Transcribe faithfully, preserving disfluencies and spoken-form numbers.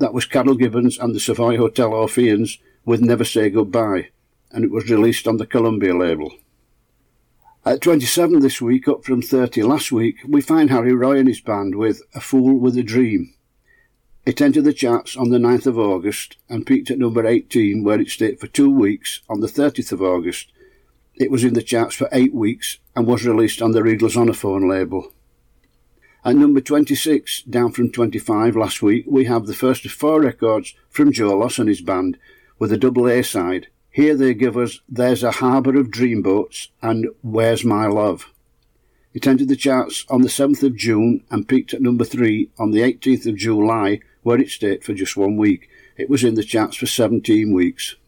That was Carol Gibbons and the Savoy Hotel Orpheans with Never Say Goodbye, and it was released on the Columbia label. At twenty-seven this week, up from thirty last week, we find Harry Roy and his band with A Fool with a Dream. It entered the charts on the ninth of August and peaked at number eighteen, where it stayed for two weeks on the thirtieth of August. It was in the charts for eight weeks and was released on the Readers Honophone label. At number twenty-six, down from twenty-five last week, we have the first of four records from Joe Loss and his band, with a double A-side. Here they give us There's a Harbour of Dreamboats and Where's My Love. It entered the charts on the seventh of June and peaked at number three on the eighteenth of July, where it stayed for just one week. It was in the charts for seventeen weeks.